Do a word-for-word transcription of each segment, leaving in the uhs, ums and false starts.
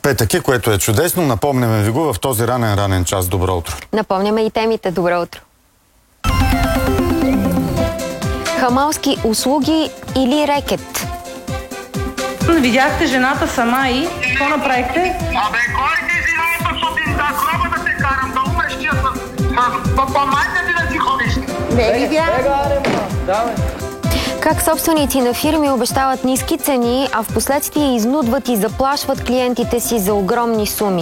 Петък е, което е чудесно. Напомняме ви го в този ранен-ранен час. Добро утро. Напомняме и темите. Добро утро. Хамалски услуги или рекет? Видяхте жената сама и какво направихте? Абе, кой ти си наето, защото ти да гроба да те карам, да умреш тия с папамайка ти да си ходиш? Не видях. Как собственици на фирми обещават ниски цени, а в последствие изнудват и заплашват клиентите си за огромни суми.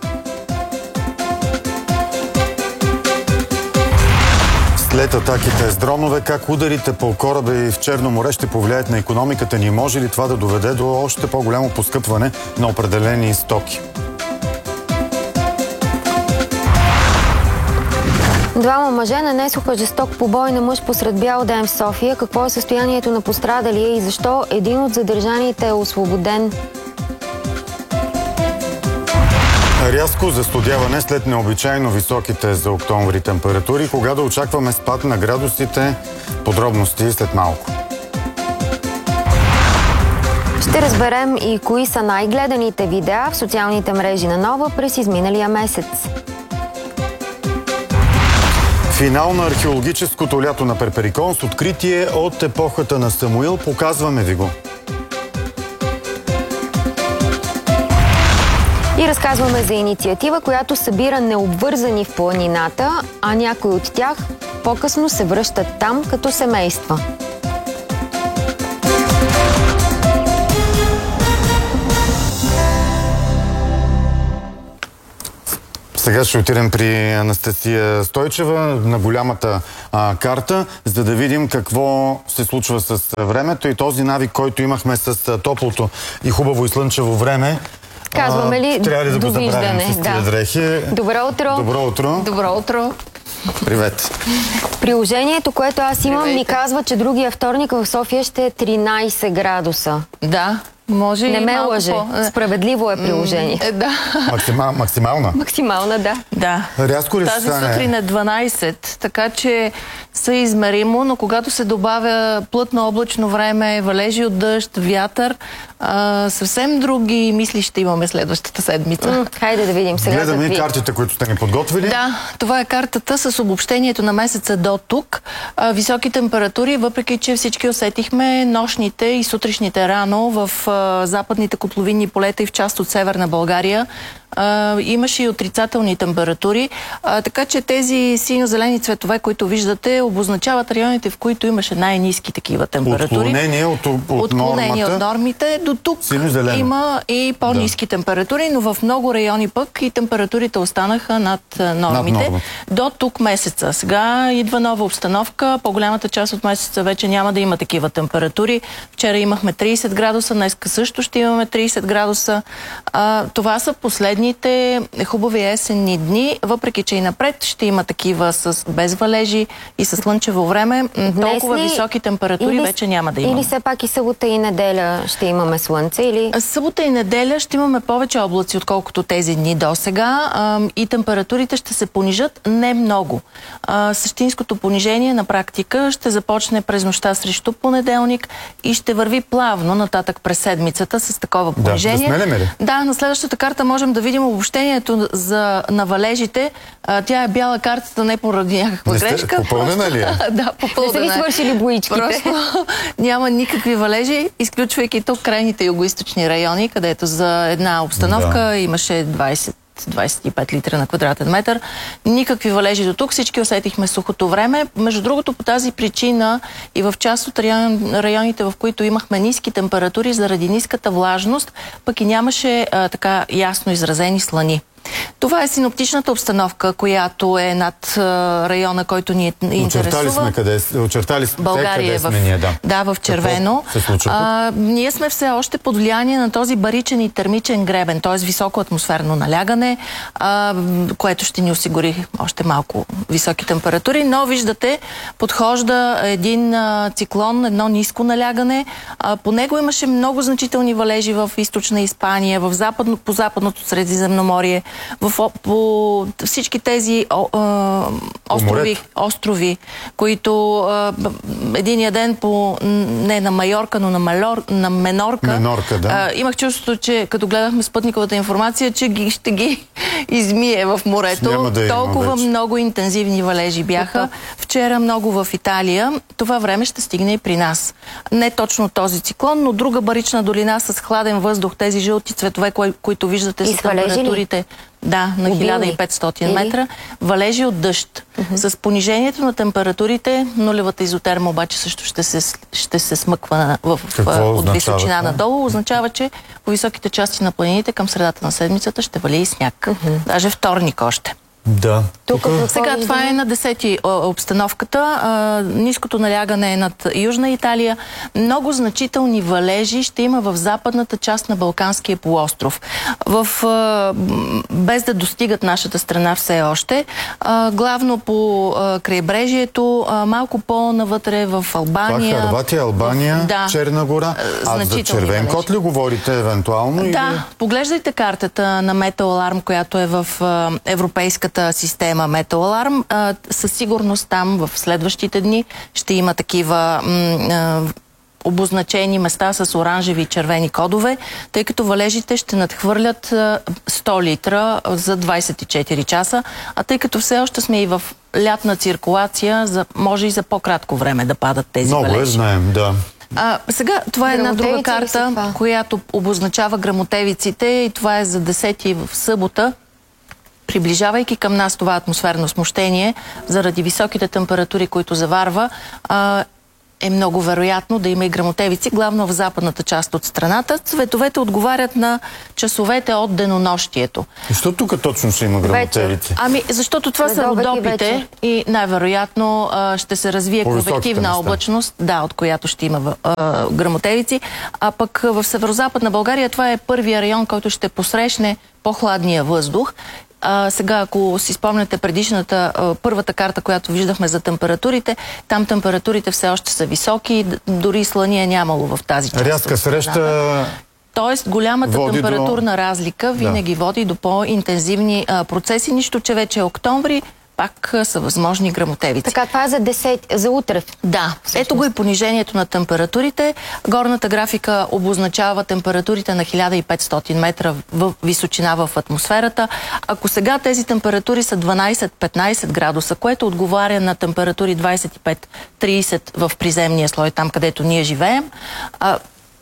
След атаките с дронове, как ударите по кораби в Черно море ще повлияят на икономиката ни? Може ли това да доведе до още по-голямо поскъпване на определени стоки? Двама мъже нанесоха жесток побой на мъж посред бял ден в София. Какво е състоянието на пострадалия и защо един от задържаните е освободен? Рязко застудяване след необичайно високите за октомври температури. Кога да очакваме спад на градусите? Подробности след малко. Ще разберем и кои са най-гледаните видеа в социалните мрежи на Нова през изминалия месец. Финал на археологическото лято на Перперикон с откритие от епохата на Самуил. Показваме ви го. И разказваме за инициатива, която събира необвързани в планината, а някои от тях по-късно се връщат там като семейства. Сега ще отидем при Анастасия Стойчева на голямата а, карта, за да видим какво се случва с времето и този навик, който имахме с а, топлото и хубаво и слънчево време. Казваме ли трябва ли да го забравим с тия дрехи? Добро утро! Добро утро! Добро утро! Привет! Приложението, което аз имам, Привет. ми казва, че другия вторник в София ще е тринайсет градуса. Да, може Не и ме малко лъже. по... Справедливо е приложение. Е, да. Максима, максимална? Максимална, да. Да. Рязко ли Тази стане? сутрин е дванайсет, така че съизмеримо, но когато се добавя плътно облачно време, валежи от дъжд, вятър, а, съвсем други мисли ще имаме следващата седмица. М, хайде да видим сега. Гледаме какви. и картите, които сте ни подготвили. Да, това е картата с обобщението на месеца до тук. А, високи температури, въпреки че всички усетихме нощните и сутрешните рано в а, западните котловинни полета и в част от северна България. Uh, имаше и отрицателни температури, uh, така че тези синьо-зелени цветове, които виждате, обозначават районите, в които имаше най-ниски такива температури. Отклонение от, от Отклонение нормата. от нормите. До тук има и по-ниски да. температури, но в много райони пък и температурите останаха над нормите. Над до тук месеца. Сега идва нова обстановка. По-голямата част от месеца вече няма да има такива температури. Вчера имахме трийсет градуса, днеска също ще имаме трийсет градуса. Uh, това са последни хубави есенни дни, въпреки че и напред ще има такива с без валежи и с слънчево време. Толкова високи температури или, вече няма да има. Или все пак и събота и неделя ще имаме слънце? Или... Събота и неделя ще имаме повече облаци, отколкото тези дни до сега и температурите ще се понижат не много. Същинското понижение на практика ще започне през нощта срещу понеделник и ще върви плавно нататък през седмицата с такова понижение. Да, да, да, на следващата карта можем да видим обобщението за навалежите. А, тя е бяла картата не поради някаква не сте, грешка. Попълнена ли е? Да, попълнена. Не са ви свършили боичките. Просто няма никакви валежи, изключвайки тук крайните югоизточни райони, където за една обстановка да. имаше двайсет до двайсет и пет литра на квадратен метър. Никакви валежи до тук. Всички усетихме сухото време. Между другото, по тази причина и в част от район, районите, в които имахме ниски температури, заради ниската влажност, пък и нямаше а, така ясно изразени слани. Това е синоптичната обстановка, която е над района, който ни интересува. Очертали сме къде, очертали сме България къде е в, сме ние, да. Да, в червено. А, ние сме все още под влияние на този баричен и термичен гребен, т.е. високо атмосферно налягане, а, което ще ни осигури още малко високи температури, но виждате, подхожда един а, циклон, едно ниско налягане. А, по него имаше много значителни валежи в източна Испания, в западно, по западното Средиземноморие, в по, по всички тези о, а, острови, острови, които а, единия ден по, не на Майорка, но на, Малор, на Менорка, Менорка да. а, имах чувството, че като гледахме спътниковата информация, че ги, ще ги измие в морето. Да Толкова много интензивни валежи бяха. Вчера много в Италия. Това време ще стигне и при нас. Не точно този циклон, но друга барична долина с хладен въздух, тези жълти цветове, кои, които виждате с температурите. Да, на хиляда и петстотин метра. Валежи от дъжд. Uh-huh. С понижението на температурите, нулевата изотерма обаче също ще се, ще се смъква в, в, от височина надолу. Означава, че по високите части на планините към средата на седмицата ще вали и сняг. Uh-huh. Даже вторник още. Да. Тук, сега това е на десети обстановката. А, ниското налягане е над Южна Италия. Много значителни валежи ще има в западната част на Балканския полуостров. В, а, без да достигат нашата страна все още. А, главно по а, крайбрежието, а, малко по-навътре в Албания. Това Хърватия, Албания, в, да, Черна гора. А за червен код ли говорите евентуално? Да, или? Поглеждайте картата на Метео Аларм, която е в а, европейската система Метео Аларм. Със сигурност там в следващите дни ще има такива м, обозначени места с оранжеви и червени кодове, тъй като валежите ще надхвърлят сто литра за двайсет и четири часа, а тъй като все още сме и в лятна циркулация, за, може и за по-кратко време да падат тези Много валежи. Много е, знаем, да. А, сега, това е една друга карта, която обозначава гръмотевиците и това е за десети в събота. Приближавайки към нас това атмосферно смущение, заради високите температури, които заварва, а, е много вероятно да има и гръмотевици, главно в западната част от страната. Цветовете отговарят на часовете от денонощието. Защо тук точно ще има гръмотевици? Ами, защото това са родопите и най-вероятно ще се развие конвективна облачност, да, от която ще има а, гръмотевици. А пък в северозападна България това е първия район, който ще посрещне по-хладния въздух. А, сега, ако си спомняте предишната, а, първата карта, която виждахме за температурите, там температурите все още са високи, дори слъние е нямало в тази част. Рязка среща... Тоест, голямата температурна до... разлика винаги да. води до по-интензивни процеси, нищо, че вече е октомври, пак са възможни гръмотевици. Така, това е за, десет, за утре. Да. Всъщност. Ето го и понижението на температурите. Горната графика обозначава температурите на хиляда и петстотин метра в височина в атмосферата. Ако сега тези температури са дванайсет-петнайсет градуса, което отговаря на температури двайсет и пет трийсет в приземния слой, там където ние живеем, а,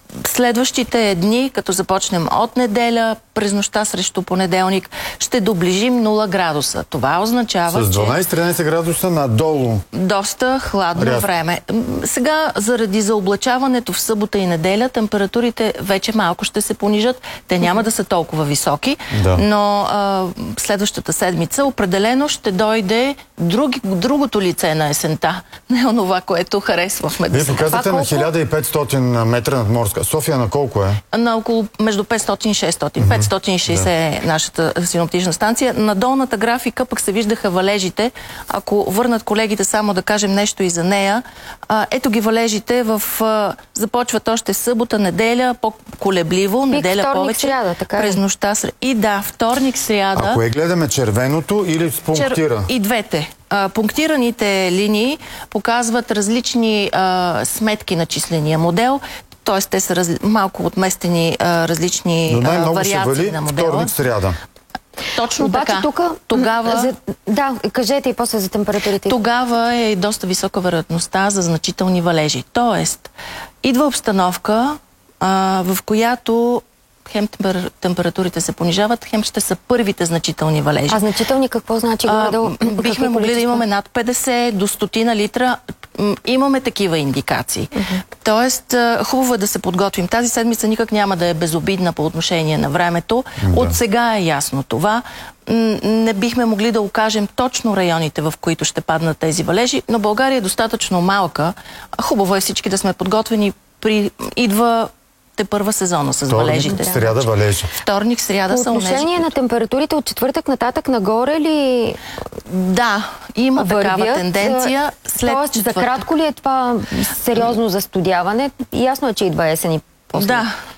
следващите дни, като започнем от неделя, през нощта срещу понеделник, ще доближим нула градуса. Това означава, с дванайсет-тринайсет градуса надолу. Доста хладно Ряд. време. Сега, заради заоблачаването в събота и неделя, температурите вече малко ще се понижат. Те няма да са толкова високи, да. но а, следващата седмица определено ще дойде други, другото лице на есента. Не онова, което харесвахме да се. Вие показвате на хиляда и петстотин метра над морска. София на колко е? На около между петстотин и шестстотин. Mm-hmm. петстотин и шейсет да. е нашата синоптична станция. На долната графика пък се виждаха валежите. Ако върнат колегите само да кажем нещо и за нея, а, ето ги валежите в... А, започват още събота, неделя, по-колебливо, неделя вторник, повече. Сряда, така през нощта. И да, вторник, сряда. Ако е гледаме червеното или пунктира? Чер... И двете. А, пунктираните линии показват различни а, сметки на числения модел. Т.е. те са раз... малко отместени а, различни а, вариации на модела. Вторник, сряда. Точно Обаче, така. Тук, Тогава... За, да, кажете и после за температурите. Тогава е доста висока вероятността за значителни валежи. Тоест, идва обстановка, а, в която хем темпер... температурите се понижават, хем ще са първите значителни валежи. А значителни какво значи? А, бихме могли да имаме над петдесет до стотина литра. Имаме такива индикации. Uh-huh. Тоест, хубаво е да се подготвим. Тази седмица никак няма да е безобидна по отношение на времето. Да. От сега е ясно това. Не бихме могли да окажем точно районите, в които ще паднат тези валежи, но България е достатъчно малка. Хубаво е всички да сме подготвени. При... Идва те първа сезона с Вторник, валежите. Сряда валежи. Вторник, сряда са онези. По отношение на температурите от четвъртък нататък нагоре ли? Да, има вървят такава тенденция. След Тоест, четвъртък. за кратко ли е това сериозно застудяване? Ясно е, че идва есен и после. Да.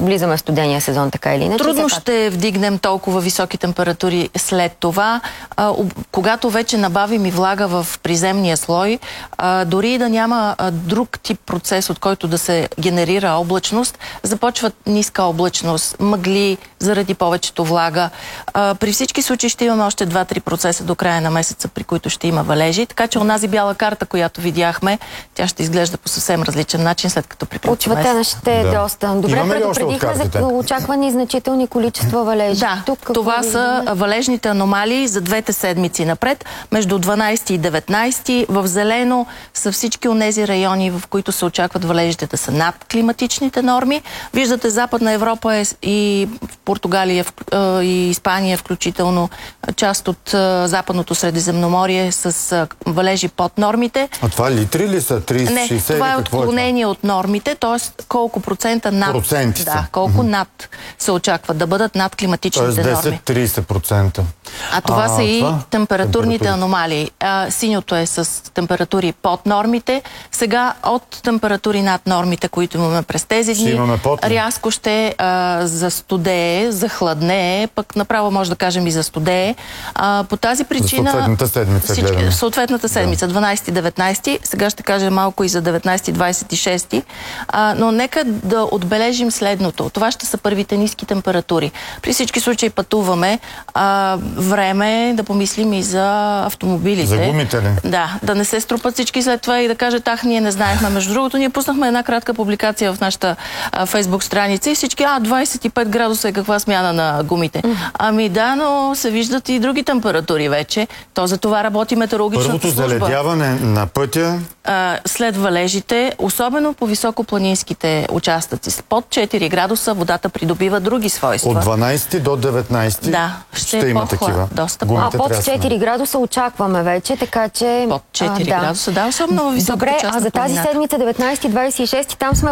влизаме в студения сезон, така или иначе. Трудно Все пак. ще вдигнем толкова високи температури след това. А, об- когато вече набавим и влага в приземния слой, а, дори и да няма а, друг тип процес, от който да се генерира облачност, започват ниска облачност, мъгли заради повечето влага. А, при всички случаи ще имаме още два-три процеса до края на месеца, при които ще има валежи. Така че онази бяла карта, която видяхме, тя ще изглежда по съвсем различен начин, след като приключи Отчватена месец. ще е Да. доста. Добре, Имаме ли още от предупредихме картите? за очаквани значителни количества валежи. Да, Тук, какво това виждаме? са валежните аномалии за двете седмици напред, между дванайсети и деветнайсети. В зелено са всички онези райони, в които се очакват валежите да са над климатичните норми. Виждате, Западна Европа е и в Португалия и Испания, включително част от Западното Средиземноморие с валежи под нормите. А това литри ли са? трийсет, Не, шейсет това или е какво е това? отклонение от нормите, т.е. колко процента над. Проценти са. Да, колко над се очакват да бъдат над климатичните Тоест норми. десет-трийсет процента. А това А, са и това? температурните Температури. аномалии. А, синьото е с температури под нормите. Сега от температури над нормите, които имаме през тези Ще дни, имаме под ли? рязко ще а, застудее, захладнее, пък направо може да кажем и застудее. А, по тази причина... съответната седмица всички, гледаме. съответната седмица, дванайсети деветнайсети. Сега ще кажем малко и за деветнайсети двайсет и шести. А, но нека да отбележим следното. Това ще са първите ниски температури. При всички случаи пътуваме. А, време е да помислим и за автомобилите. За гумите ли? Да, да не се струпат всички след това и да кажат, ах, ние не знаехме. Между другото, ние пуснахме една кратка публикация в нашата а, фейсбук страница и всички, а, двайсет и пет градуса е каква смяна на гумите. Ами да, но се виждат и други температури вече. То за това работи метеорологичната Първото служба. заледяване на пътя. А, след валежите, особено по високопланинските участъци, под четири градуса водата придобива други свойства. От дванайсети до деветнайсети Да, ще ще е има по-хлад, такива. доста Гумите А под трябва да са четири градуса очакваме вече, така че... Под четири а, да. градуса, да, особено във високата Добре, част а на за тази планината. седмица деветнайсети двайсет и шести там сме